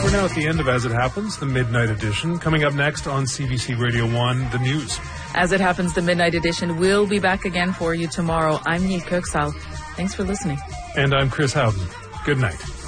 We're now at the end of As It Happens, the Midnight Edition. Coming up next on CBC Radio 1, the news. As It Happens, the Midnight Edition will be back again for you tomorrow. I'm Niamh Kirksall. Thanks for listening. And I'm Chris Howden. Good night.